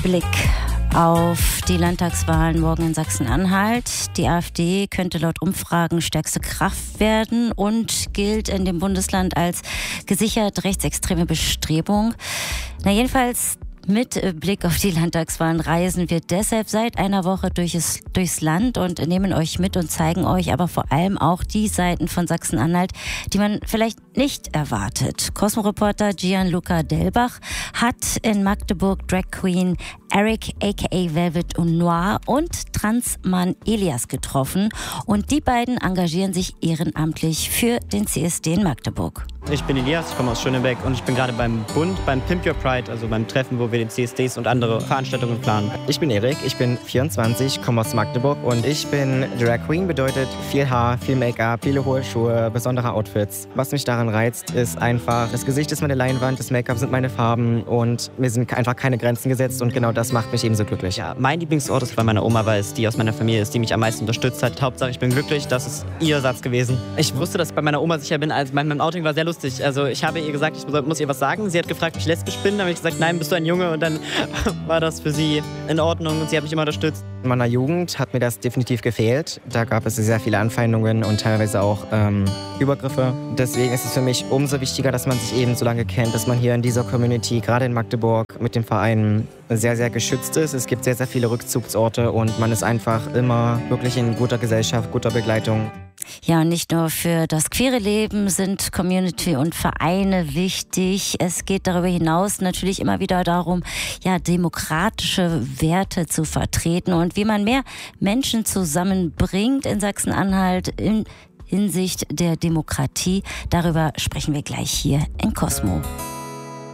Blick auf die Landtagswahlen morgen in Sachsen-Anhalt. Die AfD könnte laut Umfragen stärkste Kraft werden und gilt in dem Bundesland als gesichert rechtsextreme Bestrebung. Jedenfalls mit Blick auf die Landtagswahlen reisen wir deshalb seit einer Woche durchs Land und nehmen euch mit und zeigen euch aber vor allem auch die Seiten von Sachsen-Anhalt, die man vielleicht nicht erwartet. Cosmo-Reporter Gianluca Delbach hat in Magdeburg Drag Queen Eric aka Velvet und Noir und Transmann Elias getroffen und die beiden engagieren sich ehrenamtlich für den CSD in Magdeburg. Ich bin Elias, ich komme aus Schönebeck und ich bin gerade beim Bund, beim Pimp Your Pride, also beim Treffen, wo wir die CSDs und andere Veranstaltungen planen. Ich bin Erik, ich bin 24, komme aus Magdeburg und ich bin Drag Queen, bedeutet viel Haar, viel Make-up, viele hohe Schuhe, besondere Outfits. Was mich daran reizt, ist einfach, das Gesicht ist meine Leinwand, das Make-up sind meine Farben und mir sind einfach keine Grenzen gesetzt und genau das macht mich ebenso glücklich. Ja, mein Lieblingsort ist bei meiner Oma, weil es die aus meiner Familie ist, die mich am meisten unterstützt hat. Hauptsache, ich bin glücklich, das ist ihr Satz gewesen. Ich wusste, dass ich bei meiner Oma sicher bin, als mein Outing war sehr lustig. Also ich habe ihr gesagt, ich muss ihr was sagen. Sie hat gefragt, ob ich lesbisch bin. Dann habe ich gesagt, nein, bist du ein Junge? Und dann war das für sie in Ordnung und sie hat mich immer unterstützt. In meiner Jugend hat mir das definitiv gefehlt. Da gab es sehr viele Anfeindungen und teilweise auch Übergriffe. Deswegen ist es für mich umso wichtiger, dass man sich eben so lange kennt, dass man hier in dieser Community, gerade in Magdeburg, mit dem Verein sehr, sehr geschützt ist. Es gibt sehr, sehr viele Rückzugsorte und man ist einfach immer wirklich in guter Gesellschaft, guter Begleitung. Ja, und nicht nur für das queere Leben sind Community und Vereine wichtig. Es geht darüber hinaus natürlich immer wieder darum, ja, demokratische Werte zu vertreten und wie man mehr Menschen zusammenbringt in Sachsen-Anhalt in Hinsicht der Demokratie. Darüber sprechen wir gleich hier in Cosmo.